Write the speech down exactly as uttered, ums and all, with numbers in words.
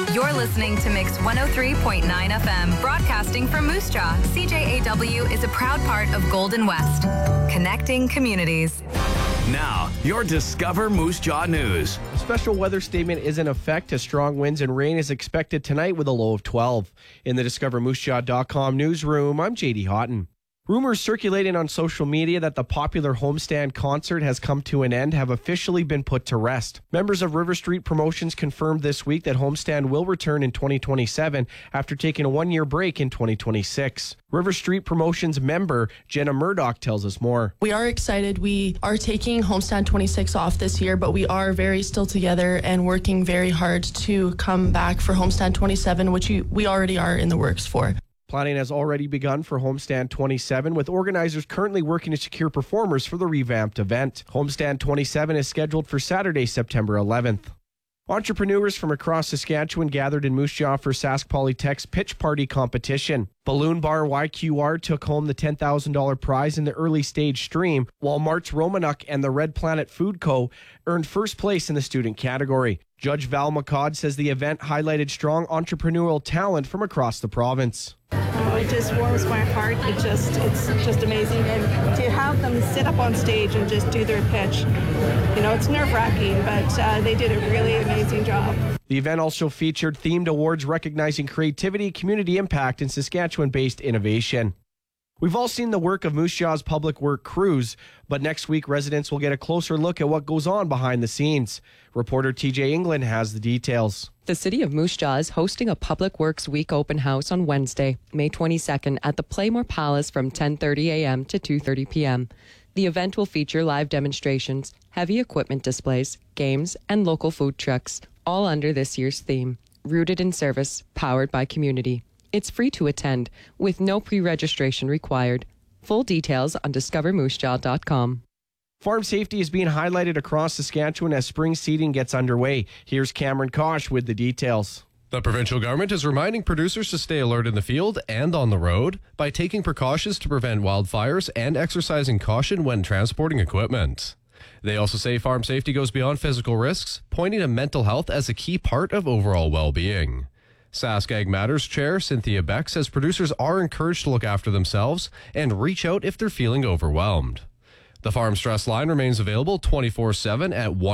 You're listening to Mix one oh three point nine F M, broadcasting from Moose Jaw. C J A W is a proud part of Golden West, connecting communities. Now, your Discover Moose Jaw news. A special weather statement is in effect as strong winds and rain is expected tonight with a low of twelve. In the Discover Moose Jaw dot com newsroom, I'm J D Houghton. Rumors circulating on social media that the popular Homestand concert has come to an end have officially been put to rest. Members of River Street Promotions confirmed this week that Homestand will return in twenty twenty-seven after taking a one-year break in twenty twenty-six. River Street Promotions member Jenna Murdoch tells us more. We are excited. We are taking Homestand twenty-six off this year, but we are very still together and working very hard to come back for Homestand twenty-seven, which we already are in the works for. Planning has already begun for Homestand twenty-seven, with organizers currently working to secure performers for the revamped event. Homestand twenty-seven is scheduled for Saturday, September eleventh. Entrepreneurs from across Saskatchewan gathered in Moose Jaw for Sask Polytech's Pitch Party competition. Balloon Bar Y Q R took home the ten thousand dollars prize in the early stage stream, while March Romanuk and the Red Planet Food Co. earned first place in the student category. Judge Val McCod says the event highlighted strong entrepreneurial talent from across the province. Oh, it just warms my heart. It just, it's just amazing. And to have them sit up on stage and just do their pitch, you know, it's nerve-wracking, but uh, they did a really amazing job. The event also featured themed awards recognizing creativity, community impact, and Saskatchewan-based innovation. We've all seen the work of Moose Jaw's public work crews, but next week residents will get a closer look at what goes on behind the scenes. Reporter T J England has the details. The City of Moose Jaw is hosting a Public Works Week open house on Wednesday, May twenty-second at the Playmore Palace from ten thirty a.m. to two thirty p.m. The event will feature live demonstrations, heavy equipment displays, games, and local food trucks, all under this year's theme, Rooted in Service, Powered by Community. It's free to attend, with no pre-registration required. Full details on discover moose jaw dot com. Farm safety is being highlighted across Saskatchewan as spring seeding gets underway. Here's Cameron Kosh with the details. The provincial government is reminding producers to stay alert in the field and on the road by taking precautions to prevent wildfires and exercising caution when transporting equipment. They also say farm safety goes beyond physical risks, pointing to mental health as a key part of overall well-being. Sask Ag Matters Chair Cynthia Beck says producers are encouraged to look after themselves and reach out if they're feeling overwhelmed. The Farm Stress Line remains available twenty-four seven at one